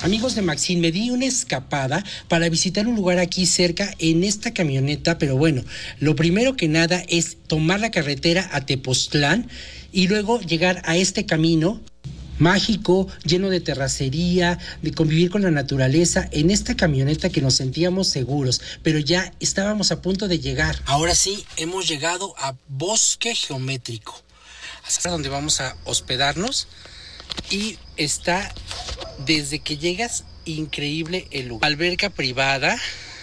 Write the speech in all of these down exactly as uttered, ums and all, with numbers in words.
Amigos de Maxine, me di una escapada para visitar un lugar aquí cerca en esta camioneta, pero bueno, lo primero que nada es tomar la carretera a Tepoztlán y luego llegar a este camino mágico, lleno de terracería, de convivir con la naturaleza, en esta camioneta que nos sentíamos seguros, pero ya estábamos a punto de llegar. Ahora sí, hemos llegado a Bosque Geométrico, hasta donde vamos a hospedarnos, y está, desde que llegas, increíble el lugar. Alberca privada,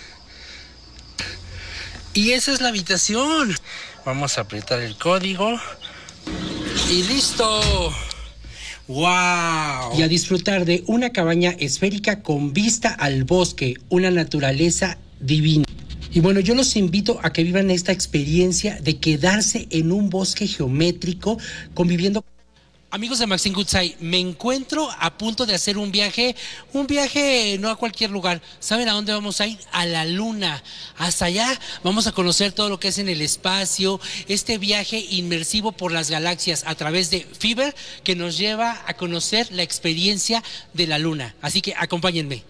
y esa es la habitación. Vamos a apretar el código, y ¡listo! ¡Wow! Y a disfrutar de una cabaña esférica con vista al bosque, una naturaleza divina. Y bueno, yo los invito a que vivan esta experiencia de quedarse en un bosque geométrico, conviviendo. Amigos de Maxine Goodside, me encuentro a punto de hacer un viaje, un viaje no a cualquier lugar. ¿Saben a dónde vamos a ir? A la luna. Hasta allá vamos a conocer todo lo que es en el espacio, este viaje inmersivo por las galaxias a través de Fiverr, que nos lleva a conocer la experiencia de la luna. Así que acompáñenme.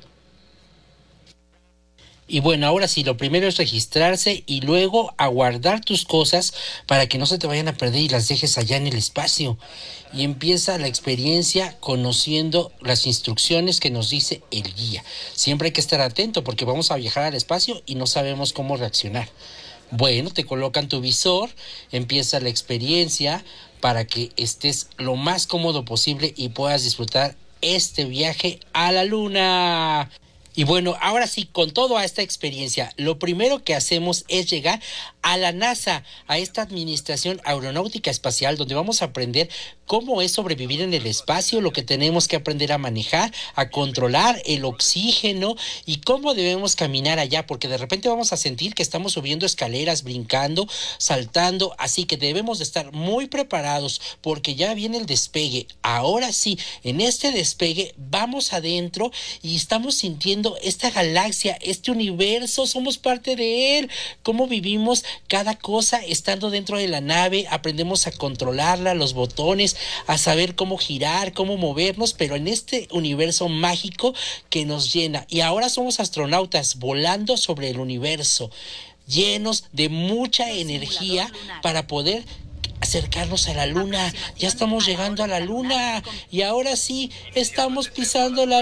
Y bueno, ahora sí, lo primero es registrarse y luego a guardar tus cosas para que no se te vayan a perder y las dejes allá en el espacio. Y empieza la experiencia conociendo las instrucciones que nos dice el guía. Siempre hay que estar atento porque vamos a viajar al espacio y no sabemos cómo reaccionar. Bueno, te colocan tu visor, empieza la experiencia para que estés lo más cómodo posible y puedas disfrutar este viaje a la luna. Y bueno, ahora sí, con toda esta experiencia, lo primero que hacemos es llegar a la NASA, a esta Administración Aeronáutica Espacial, donde vamos a aprender cómo es sobrevivir en el espacio, lo que tenemos que aprender a manejar, a controlar el oxígeno y cómo debemos caminar allá, porque de repente vamos a sentir que estamos subiendo escaleras, brincando, saltando, así que debemos de estar muy preparados porque ya viene el despegue. Ahora sí, en este despegue vamos adentro y estamos sintiendo esta galaxia, este universo, somos parte de él, cómo vivimos cada cosa estando dentro de la nave, aprendemos a controlarla, los botones, a saber cómo girar, cómo movernos, pero en este universo mágico que nos llena. Y ahora somos astronautas volando sobre el universo, llenos de mucha energía para poder acercarnos a la luna. Ya estamos llegando a la luna y ahora sí estamos pisando la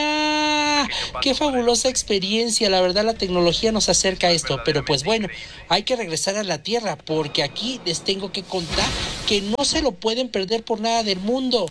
luna. Qué fabulosa experiencia, la verdad la tecnología nos acerca a esto, pero pues bueno, hay que regresar a la Tierra porque aquí les tengo que contar que no se lo pueden perder por nada del mundo.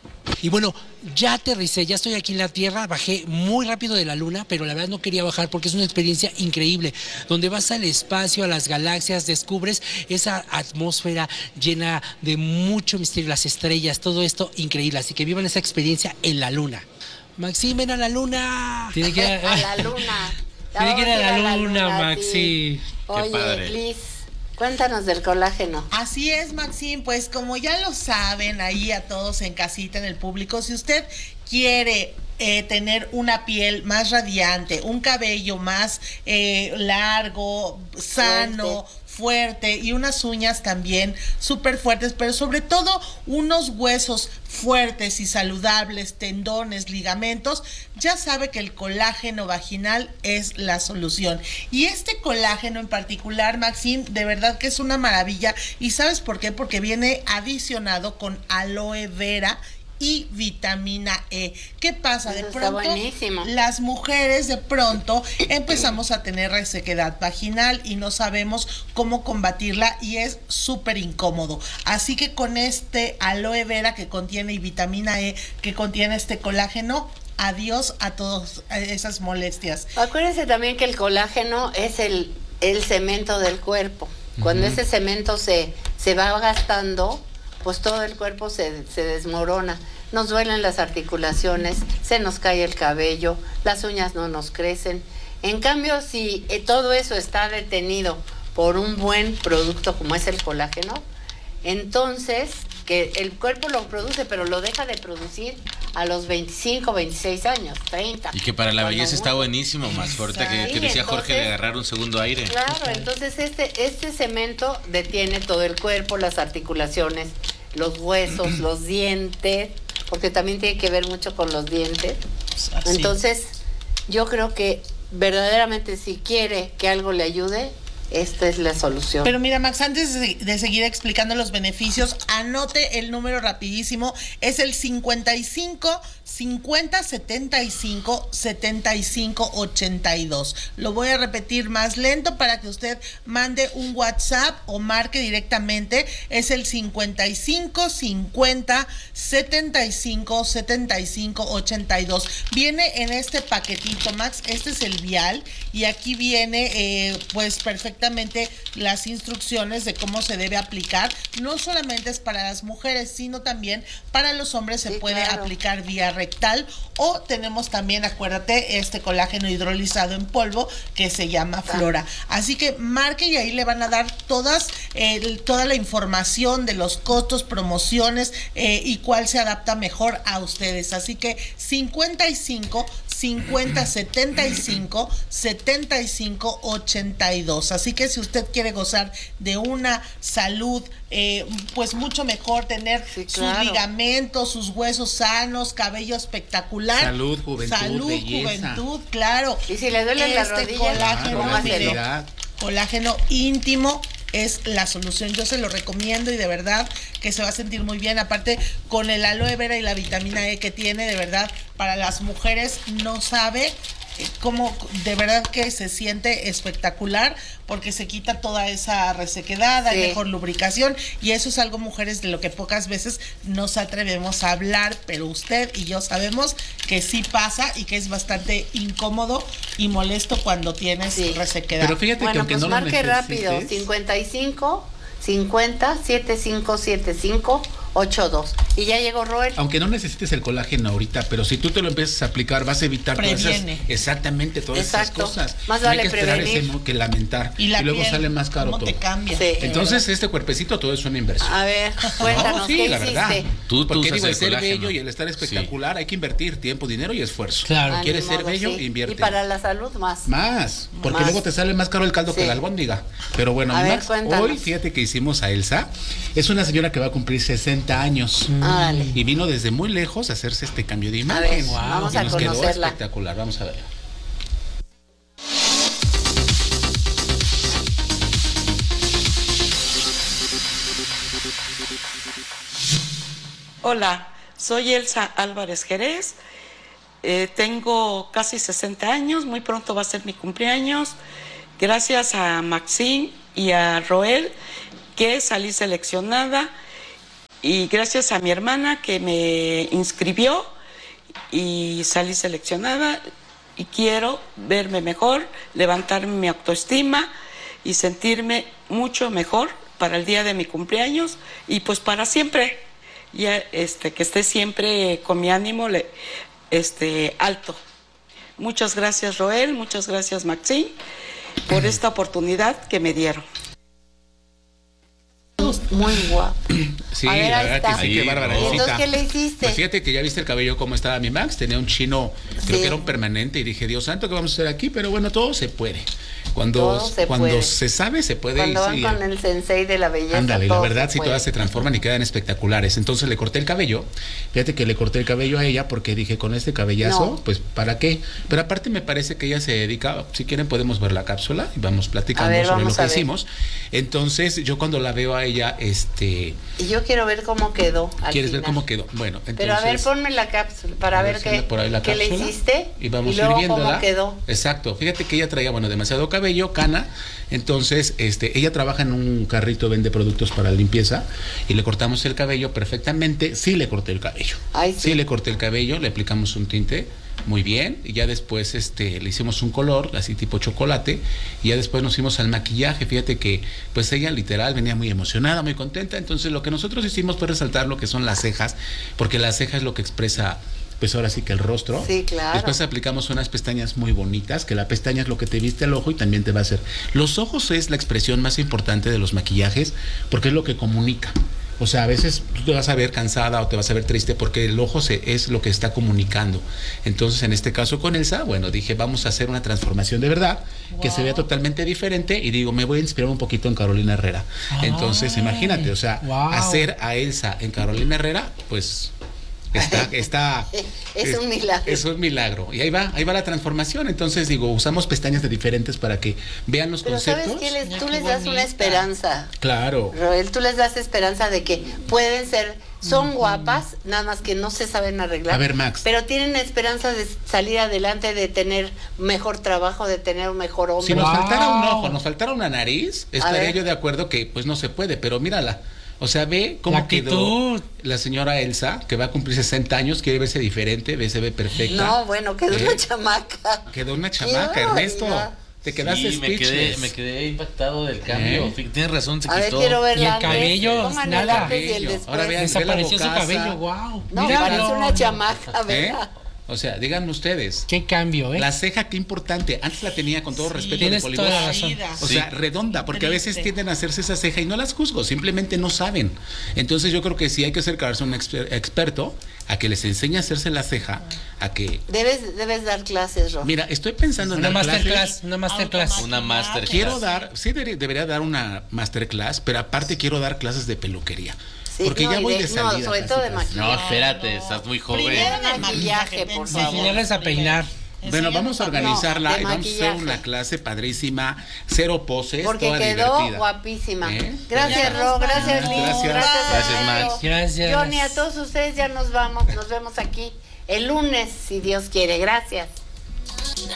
Y bueno, ya aterricé, ya estoy aquí en la Tierra, bajé muy rápido de la Luna, pero la verdad no quería bajar porque es una experiencia increíble, donde vas al espacio, a las galaxias, descubres esa atmósfera llena de mucho misterio, las estrellas, todo esto increíble, así que vivan esa experiencia en la Luna. Maxine, ven a la Luna. Tiene que ir a, a la Luna. Tiene que ir a la, a la Luna, luna Maxi. Oye, qué padre. Liz, cuéntanos del colágeno. Así es, Maxine, pues como ya lo saben ahí a todos en casita, en el público, si usted quiere eh, tener una piel más radiante, un cabello más eh, largo, sano, fuerte. fuerte y unas uñas también súper fuertes, pero sobre todo unos huesos fuertes y saludables, tendones, ligamentos, ya sabe que el colágeno vaginal es la solución. Y este colágeno en particular, Maxine, de verdad que es una maravilla. ¿Y sabes por qué? Porque viene adicionado con aloe vera y vitamina E. ¿Qué pasa? Eso de pronto, está buenísimo. Las mujeres de pronto empezamos a tener resequedad vaginal y no sabemos cómo combatirla y es súper incómodo. Así que con este aloe vera que contiene y vitamina E que contiene este colágeno, adiós a todas esas molestias. Acuérdense también que el colágeno es el, el cemento del cuerpo. Cuando uh-huh. ese cemento se, se va gastando, pues todo el cuerpo se, se desmorona. Nos duelen las articulaciones, se nos cae el cabello, las uñas no nos crecen. En cambio, si eh, todo eso está detenido por un buen producto como es el colágeno, entonces, que el cuerpo lo produce, pero lo deja de producir a los veinticinco, veintiséis años, treinta. Y que para la belleza está buenísimo, más ahorita que, que decía Jorge de agarrar un segundo aire. Claro, entonces este, este cemento detiene todo el cuerpo, las articulaciones, los huesos, los dientes, porque también tiene que ver mucho con los dientes. Así. Entonces, yo creo que verdaderamente si quiere que algo le ayude, esta es la solución. Pero mira, Max, antes de, de seguir explicando los beneficios, anote el número rapidísimo. Es el cincuenta y cinco, cincuenta, setenta y cinco, setenta y cinco, ochenta y dos. Lo voy a repetir más lento para que usted mande un WhatsApp o marque directamente. Es el cincuenta y cinco, cincuenta, setenta y cinco, setenta y cinco, ochenta y dos. Viene en este paquetito, Max. Este es el vial y aquí viene eh, pues perfectamente las instrucciones de cómo se debe aplicar. No solamente es para las mujeres, sino también para los hombres. Se sí, puede claro. aplicar vía rectal o tenemos también, acuérdate, este colágeno hidrolizado en polvo que se llama Flora. Así que marque y ahí le van a dar todas eh, toda la información de los costos, promociones eh, y cuál se adapta mejor a ustedes. Así que cincuenta y cinco, cincuenta, setenta y cinco, setenta y cinco, ochenta y dos. Así que si usted quiere gozar de una salud eh, pues mucho mejor, tener sí, claro. sus ligamentos, sus huesos sanos, cabello espectacular, salud, juventud, salud, belleza. juventud, claro. Y si le duele este la rodilla, colágeno, claro, mire, colágeno íntimo es la solución. Yo se lo recomiendo y de verdad que se va a sentir muy bien. Aparte, con el aloe vera y la vitamina E que tiene, de verdad, para las mujeres no sabe cómo, de verdad que se siente espectacular porque se quita toda esa resequedad, hay sí. mejor lubricación y eso es algo, mujeres, de lo que pocas veces nos atrevemos a hablar, pero usted y yo sabemos que sí pasa y que es bastante incómodo y molesto cuando tienes sí. resequedad. Pero fíjate bueno, que aunque pues no marque lo rápido, cincuenta y cinco, cincuenta, setenta y cinco, setenta y cinco, ochenta y dos. Y ya llegó Roel. Aunque no necesites el colágeno ahorita, pero si tú te lo empiezas a aplicar, vas a evitar todas esas, exactamente todas Exacto. esas cosas. Más no vale hay que esperar prevenir. ese, que lamentar. Y, la y luego piel, sale más caro ¿cómo todo. te cambia? Sí. Entonces, este cuerpecito todo es una inversión. A ver, cuéntanos, no, sí, ¿qué la hiciste? verdad. Tú, tú Porque usas digo, el el ser colágeno. bello y el estar espectacular, sí. hay que invertir tiempo, dinero y esfuerzo. Claro. Ah, ¿Quieres ni ser modo, bello? sí. Invierte. Y para la salud más. Más, porque Más. luego te sale más caro el caldo Sí. que la albóndiga. Pero bueno, A ver, Max, cuéntanos. hoy fíjate que hicimos a Elsa. Es una señora que va a cumplir sesenta años. Vale. Y vino desde muy lejos a hacerse este cambio de A imagen. ver, Wow. vamos Y a nos quedó conocerla. espectacular. Vamos a ver. Hola, soy Elsa Álvarez Jerez, eh, tengo casi sesenta años, muy pronto va a ser mi cumpleaños. Gracias a Maxine y a Roel que salí seleccionada y gracias a mi hermana que me inscribió y salí seleccionada y quiero verme mejor, levantar mi autoestima y sentirme mucho mejor para el día de mi cumpleaños y pues para siempre. Ya este que esté siempre con mi ánimo le, este alto. Muchas gracias, Roel, muchas gracias, Maxine, por esta oportunidad que me dieron. Muy guapo. Sí, A ver, la ahí verdad está. que sí, qué Ahí, bárbara. ¿no? ¿Y entonces qué le hiciste? Pues fíjate que ya viste el cabello cómo estaba mi Max, tenía un chino, creo Sí. que era un permanente, y dije, Dios santo, ¿qué vamos a hacer aquí? Pero bueno, todo se puede. Cuando, Todo se cuando puede. se sabe, se puede. Cuando y van sí, con el sensei de la belleza. ándale, la todo verdad, se sí, puede. todas se transforman y quedan espectaculares. Entonces le corté el cabello. Fíjate que le corté el cabello a ella porque dije, con este cabellazo, No. pues, ¿para qué? Pero aparte me parece que ella se dedica, si quieren podemos ver la cápsula y vamos platicando A ver, sobre vamos lo que a ver. hicimos. Entonces, yo cuando la veo a ella, este... Y yo quiero ver cómo quedó. Al ¿Quieres ver final. cómo quedó? Bueno, entonces... Pero a ver, ponme la cápsula para a ver, si qué, anda por ahí la qué le cápsula. hiciste Y vamos luego a ir viéndola. cómo quedó. Exacto. Fíjate que ella traía, bueno, demasiado cabello, cana. Entonces, este, ella trabaja en un carrito, vende productos para limpieza. Y le cortamos el cabello perfectamente. Sí le corté el cabello. Ay, sí. Sí le corté el cabello, le aplicamos un tinte. Muy bien, y ya después este, le hicimos un color, así tipo chocolate, y ya después nos fuimos al maquillaje. Fíjate que pues ella literal venía muy emocionada, muy contenta. Entonces lo que nosotros hicimos fue resaltar lo que son las cejas, porque la ceja es lo que expresa pues ahora sí que el rostro. Sí, claro. Después aplicamos unas pestañas muy bonitas, que la pestaña es lo que te viste al ojo y también te va a hacer. Los ojos es la expresión más importante de los maquillajes, porque es lo que comunica. O sea, a veces tú te vas a ver cansada o te vas a ver triste porque el ojo se, es lo que está comunicando. Entonces, en este caso con Elsa, bueno, dije, vamos a hacer una transformación de verdad, wow, que se vea totalmente diferente. Y digo, me voy a inspirar un poquito en Carolina Herrera. Ay, entonces, imagínate, o sea, wow, hacer a Elsa en Carolina Herrera, pues... Está, está. Es un milagro. Es un milagro. Y ahí va, ahí va la transformación. Entonces, digo, usamos pestañas de diferentes para que vean los Pero conceptos. ¿sabes qué? Les- Mira tú qué les das bonita. una esperanza. Claro. Roel, tú les das esperanza de que pueden ser, son guapas, nada más que no se saben arreglar. A ver, Max. Pero tienen esperanza de salir adelante, de tener mejor trabajo, de tener un mejor hombre. Si nos Wow. faltara un ojo, nos faltara una nariz, estaría ver. yo de acuerdo que pues no se puede, pero mírala. O sea, ve cómo La quedó actitud. la señora Elsa, que va a cumplir sesenta años, quiere verse diferente, ve, se ve perfecta. No, bueno, quedó ¿Eh? una chamaca. Quedó una chamaca, Qué Ernesto. barbaridad. Te quedaste Sí, me quedé, speechless. me quedé impactado del cambio. ¿Eh? Fí- Tienes razón, se A ver, quitó. quiero ver Y el la antes. cabello, Pongan el nada. antes y el Cabello. después. Ahora vean, Desapareció ve su la bocaza. cabello, wow. No, Mira, parece no, una no. chamaca, ¿Eh? ¿verdad? O sea, díganme ustedes. Qué cambio, ¿eh? La ceja, qué importante. Antes la tenía con todo Sí, respeto de tienes polígono. toda la razón. Caída. O Sí. sea, redonda, porque a veces Triste. tienden a hacerse esa ceja y no las juzgo, simplemente no saben. Entonces yo creo que sí hay que acercarse a un exper- experto a que les enseñe a hacerse la ceja, a que... Debes, debes dar clases, Ro. Mira, estoy pensando en Una dar clases. masterclass, una masterclass. Una masterclass. Quiero dar, sí debería, debería dar una masterclass, pero aparte quiero dar clases de peluquería. Sí, porque no, ya y voy de- de no, salida. sobre casi, todo de casi. maquillaje. No, espérate, No, no. estás muy joven. Primero de Maquillaje, por pensé. favor. Enseñarles a peinar. Bueno, Enséñanos vamos a a- organizarla No, de y vamos a hacer maquillaje. una clase padrísima, cero poses, Porque toda quedó divertida. guapísima. ¿Eh? Gracias, Ya Ro. nos Gracias, vamos. Liz. Gracias. Gracias, Gracias, Ernesto. Max. Gracias. Johnny, a todos ustedes ya nos vamos. Nos vemos aquí el lunes, si Dios quiere. Gracias.